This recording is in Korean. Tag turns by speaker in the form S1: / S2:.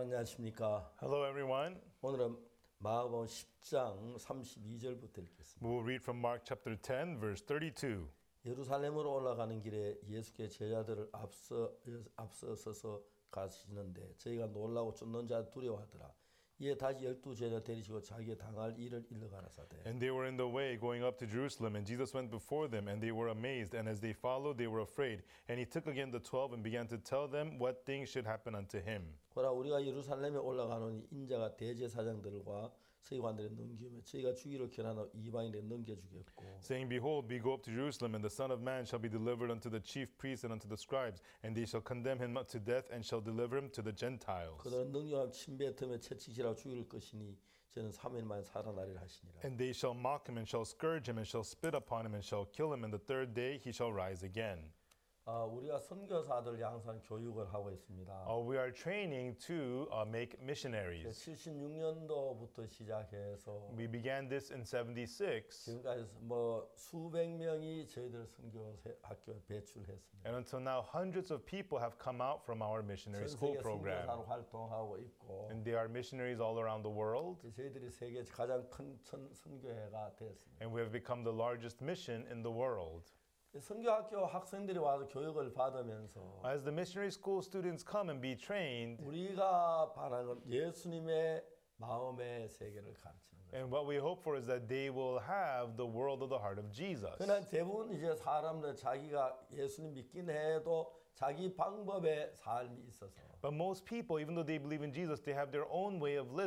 S1: 안녕하십니까.
S2: Hello, everyone.
S1: 오늘은 마가복음 10장 32절부터 읽겠습니다.
S2: We will read from Mark chapter 10, verse 32.
S1: 예루살렘으로 올라가는 길에 예수께 제자들을 앞서서 가시는데 저희가 놀라고 쫓는 자 두려워하더라. 이에 다시 12 제자 데리시고 자기의 당할 일을 일러 가라사대.
S2: And they were in the way going up to Jerusalem, and Jesus went before them, and they were amazed. And as they followed, they were afraid. And he took again the 12 and began to tell them what things should happen unto him.
S1: 보라, 우리가 예루살렘에 올라가노니 인자가 대제사장들과 서기관들에 넘기며 저희가 주기를 결하나 이방인에 넘겨주겠고,
S2: Saying, Behold, we go up to Jerusalem, and the Son of Man shall be delivered unto the chief priests and unto the scribes, and they shall condemn him to death, and shall deliver him to the Gentiles.
S1: 그들은 능력함 침뱉으며 채찍이라 죽일 것이니 저는 3일 만에 살아나리라 하시니라.
S2: And they shall mock him, and shall scourge him, and shall spit upon him, and shall kill him, and the third day he shall rise again.
S1: 우리가 선교사들 양산 교육을 하고 있습니다.
S2: We are training to make missionaries.
S1: 76년도부터 시작해서
S2: We began this in 76,
S1: 지금까지 뭐 수백 명이 저희들 선교 학교에 배출했습니다.
S2: and until now, hundreds of people have come out from our missionary
S1: 전
S2: school
S1: 세계
S2: program.
S1: 선교사로 활동하고 있고,
S2: And they are missionaries all around the world,
S1: 저희들이 세계 가장 큰 선교회가 됐습니다.
S2: and we have become the largest mission in the world.
S1: 선교학교 학생들이 와서 교육을 받으면서
S2: As the missionary school students come and be trained,
S1: 우리가 바라는 건 예수님의 마음의 세계를 가르치는 거예요.
S2: and what we hope for is that they will have the world of the heart of Jesus.
S1: 그러나 대부분 이제 사람들 자기가 예수님 믿긴 해도 자기 방법의 삶이 있어서
S2: But most people, even though they believe in Jesus, they have their own way of living.